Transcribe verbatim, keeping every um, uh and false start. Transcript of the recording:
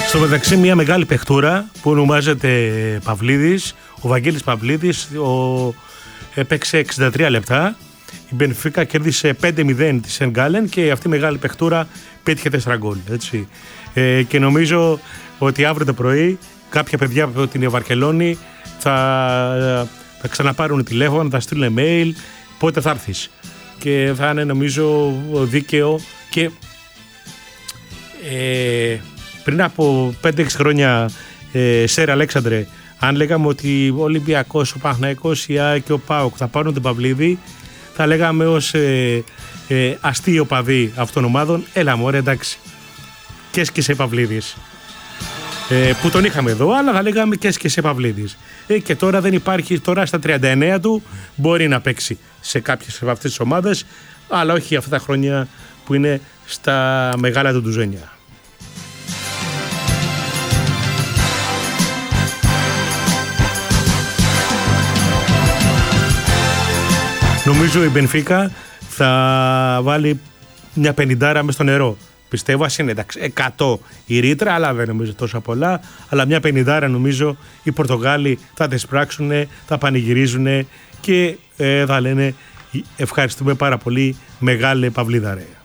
Στο μεταξύ μια μεγάλη παιχτούρα που ονομάζεται Παυλίδης, ο Βαγγέλης Παυλίδης, ο, έπαιξε εξήντα τρία λεπτά. Η Μπενφίκα κέρδισε πέντε μηδέν τη Σεν Γκάλεν και αυτή η μεγάλη παιχτούρα πέτυχε τέσσερα γκολ. Έτσι. Ε, και νομίζω ότι αύριο το πρωί κάποια παιδιά από την Βαρκελόνη θα, θα ξαναπάρουν τηλέφωνο, θα στείλουν mail πότε θα έρθεις. Και θα είναι νομίζω δίκαιο και ε, πριν από πέντε έξι χρόνια, ε, Σέρ Αλέξανδρε, αν λέγαμε ότι ο Ολυμπιακός, ο Παναθηναϊκός, η ΑΕΚ και ο ΠΑΟΚ θα πάρουν τον Παυλίδη, θα λέγαμε ως ε, ε, αστείο παδί αυτών των ομάδων, έλα μωρέ εντάξει, και έσκησε Παυλίδης. Ε, που τον είχαμε εδώ, αλλά θα λέγαμε και έσκησε Παυλίδης. Ε, και τώρα δεν υπάρχει, τώρα στα τριάντα εννέα του μπορεί να παίξει σε κάποιες από αυτές τις ομάδες, αλλά όχι αυτά τα χρόνια που είναι στα μεγάλα του ντουζένια. Νομίζω η Μπενφίκα θα βάλει μια πενηντάρα μες στο νερό. Πιστεύω, ας είναι εντάξει, εκατό η ρήτρα, αλλά δεν νομίζω τόσα πολλά. Αλλά μια πενηντάρα νομίζω οι Πορτογάλοι θα τις πράξουν, θα πανηγυρίζουν και ε, θα λένε ευχαριστούμε πάρα πολύ, μεγάλε Παυλίδα ρε.